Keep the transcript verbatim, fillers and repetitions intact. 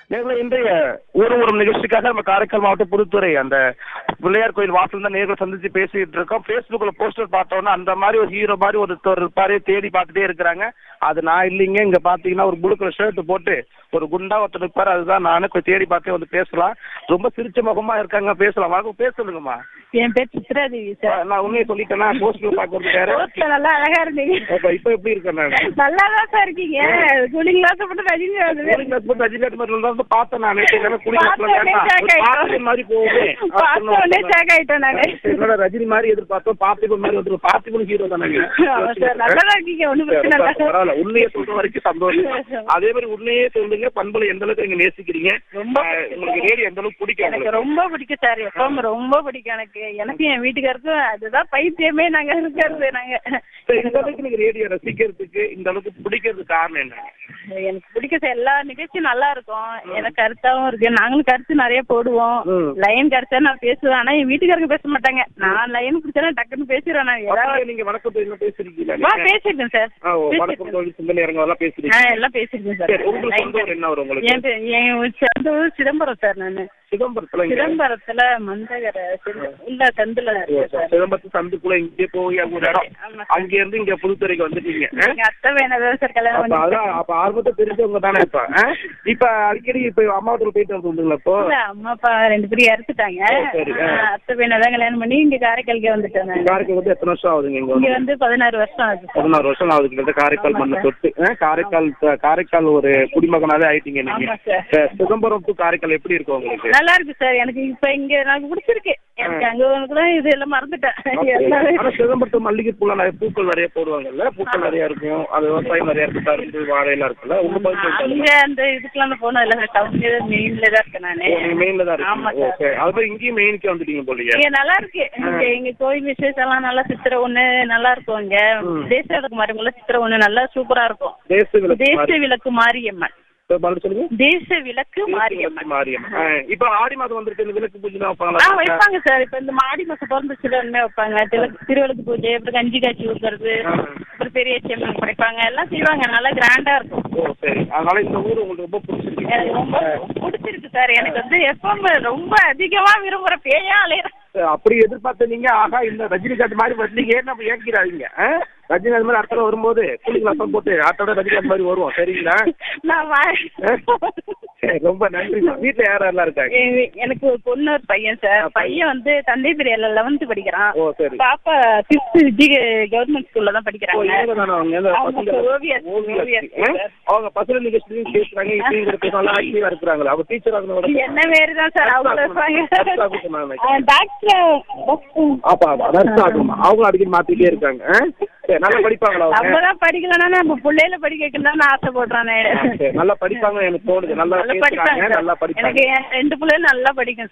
நேர்களை இன்றைய ஒரு ஒரு நிகழ்ச்சிக்காக நம்ம காரைக்கால் மாவட்டம் புதுத்துறை அந்த பிள்ளையார் கோயில் வாசல் தான் நேர்களை சந்திச்சு பேசிட்டு இருக்கோம். பேஸ்புக்ல போஸ்டர் பார்த்தோம்னா அந்த மாதிரி ஒரு ஹீரோ மாதிரி ஒருத்தர் இருப்பாரு, தேடி பார்த்துட்டே இருக்கிறாங்க. அது நான் இல்லைங்க. இங்க பாத்தீங்கன்னா ஒரு ப்ளூ கலர் ஷர்ட் போட்டு ஒரு குண்டா ஒருத்தர் இருப்பாரு, அதுதான் நானு. கொஞ்சம் தேடி பார்த்தே வந்து பேசலாம். ரொம்ப சிரிச்ச முகமா இருக்காங்க, பேசலாம் வாங்க. பேசலுங்கம்மா. என் பேர் சித்ராதேவி சார். நான் உண்மையை சொல்லிட்டேன்னா போஸ்டர் பாக்குறது வேற. நல்லா அழகா இருந்தீங்க. இப்ப எப்படி இருக்கேன் நான்? நல்லா தான் சார் இருக்கீங்க. கூலிங் கிளாஸ் போட்டு ரஜினி கூலிங் கிளாஸ் போட்டு ரஜினி மாதிரி பார்த்தேன் நான். மாதிரி போகுது ரஜினி மாதிரி எதிர்பார்த்தோம். பார்த்திபன் மாதிரி வந்து பார்த்திபன் ஹீரோ தானே. பரவாயில்ல, உண்மையை சொல்ற வரைக்கும் சந்தோஷம். அதே மாதிரி உண்மையே சொல்லுங்க, பண்புல எந்த அளவுக்கு நீங்க நேசிக்கிறீங்க, உங்களுக்கு ரேடியோ எந்த அளவுக்கு பிடிக்கும்? எனக்கு ரொம்ப பிடிக்கும் சார். எப்பவும் ரொம்ப பிடிக்கும் எனக்கு. எனக்கு என் வீட்டுக்காருக்கும் அதுதான் பைத்தியமே. நாங்க இருக்கிறது நாங்க இந்த அளவுக்கு நீங்க ரேடியோ ரசிக்கிறதுக்கு, இந்த அளவுக்கு பிடிக்கிறதுக்கு காரணம் என்ன? எனக்கு பிடிக்க எல்லா நிகழ்ச்சியும் நல்லா இருக்கும். எனக்கு கருத்தாவும் இருக்கு. நாங்களும் கருத்து நிறைய போடுவோம். லைன் கிடைச்சா நான் பேசுவேன். ஆனா என் வீட்டுக்காரங்க பேச மாட்டாங்க. நான் லைன் பிடிச்சா டக்குன்னு பேசிடுவேன். நான் ஏதாவது நீங்க வணக்கம் தொழில் பேசிருக்கீங்களா? பேசிருக்கேன் சார். வணக்கம் தொழில் சிந்தனை எல்லாம் பேசுறீங்க? எல்லாம் பேசிருக்கேன் சார். என்ன வரும் உங்களுக்கு? என் சொந்த ஊர் சிதம்பரம் சார். நானு சிதம்பரத்துல சிதம்பரத்துல மந்தகர இல்ல தந்துல சிதம்பரத்து சந்துக்குள்ள இங்கே போய் ஒரு இடம், அங்க இருந்து இங்க புதுத்துறைக்கு வந்துட்டீங்க. அத்தை வேணாதான் சார் கல்யாணம். அதான் அப்ப ஆர்வத்தை தெரிஞ்சவங்க தானே. இப்ப இப்ப அடிக்கடி இப்ப அம்மா வீட்டுல போயிட்டு வந்துங்களா? இப்போ அம்மா அப்பா ரெண்டு பேரும் இறந்துட்டாங்க. அத்தை வேணாதான் கல்யாணம் பண்ணி இங்க காரைக்காலுக்கே வந்துட்டேன். காரைக்கால் வந்து எத்தனை வருஷம் ஆகுதுங்க? இங்க வந்து பதினாறு வருஷம் ஆகுது. பதினாறு வருஷம் ஆகுது. காரைக்கால் மண்ணை தொட்டு காரைக்கால் காரைக்கால் ஒரு குடிமகனாவே ஆயிட்டீங்க நீங்க. சிதம்பரம் டு காரைக்கால் எப்படி இருக்கும் உங்களுக்கு? நல்லா இருக்கு சார். எனக்கு இப்ப இங்க எனக்கு பிடிச்சிருக்கு. எனக்கு அங்க தான் இது எல்லாம் மறந்துட்டேன். சிதம்பரத்து மல்லிகை பூ பூக்கள் நிறைய போடுவாங்கல்ல, பூக்கள் நிறைய இருக்கும். அது விவசாயம் நிறைய இருக்கு, கரும்பு வாழை எல்லாம் இருக்குல்ல. உங்க அந்த இதுக்கெல்லாம் போனோம் இல்ல, டவுன்ல மெயின்ல தான் இருக்கேன் நானு. மெயின்ல தான் இருக்கு. அது இங்கேயும் மெயினுக்கு வந்துட்டீங்க போலீங்க. நல்லா இருக்கு. எங்க கோயில் விசேஷம் எல்லாம் நல்லா சித்திரை ஒண்ணு நல்லா இருக்கும். இங்க தேச விளக்கு மாரியம்மன் சித்திரை ஒண்ணு நல்லா சூப்பரா இருக்கும். தேச விளக்கு மாரியம்மன் தேச விளக்கு மாரியம்மன் மாரியம்மன் இப்ப ஆடி மாதம் வந்துருக்கு. விளக்கு பூஜை வைப்பாங்க சார். இப்ப இந்த ஆடி மாசம் பிறந்துச்சுல வைப்பாங்க. திருவிளக்கு பூஜை, அப்புறம் கஞ்சி காய்ச்சி ஊத்துறது, அப்புறம் பெரிய சேமன் படைப்பாங்க, எல்லாம் செய்வாங்க. நல்லா கிராண்டா இருக்கும். சரி, அதனால இந்த ஊர் உங்களுக்கு ரொம்ப பிடிச்சிருக்கு? எனக்கு ரொம்ப பிடிச்சிருக்கு சார். எனக்கு வந்து எப்பவும் ரொம்ப அதிகமா விரும்புற பேயா அலையிற. அப்படி எதிர்பார்த்த நீங்க ஆகா இந்த ரஜினிகாந்த் மாதிரி வந்தீங்க நம்ம ஏற்கிறாதீங்க. ரஜினிகாந்த் மாதிரி அடுத்த வரும்போது கூலிங் அர்த்தம் போட்டு ஆட்டோட ரஜினிகாந்த் மாதிரி வருவோம். சரிங்களா? ரொம்ப நன்றி. வீட்டுல யார் யாரெல்லாம் இருக்காங்க? எனக்கு ஒரு பொண்ணு ஒரு பையன் சார். பையன் வந்து தந்தை பெரியார்ல லெவன்த் படிக்கிறான். பாப்பா பிப்த் கவர்மெண்ட் ஸ்கூல்ல தான் படிக்கிறாங்க. அவங்க பசங்க நிகழ்ச்சியும் பேசுறாங்க. இப்படிங்கிறதுனால ஆக்டிவா இருக்கிறாங்களா? அவங்க டீச்சர் ஆகணும் என்ன வேறுதான் சார். அவங்க அவங்க அடிக்கடி மாத்திட்டே இருக்காங்க. நல்லா படிப்பாங்களா? நம்மதான் படிக்கலன்னா நம்ம பிள்ளையில படிக்க வைக்கணும்னு ஆசைப்படுறானே. நல்லா படிப்பாங்க எனக்கு தோணுது. நல்லா படிப்பாங்க. நல்லா படிப்பாங்க. எனக்கு ரெண்டு பிள்ளைங்க நல்லா படிக்கும்.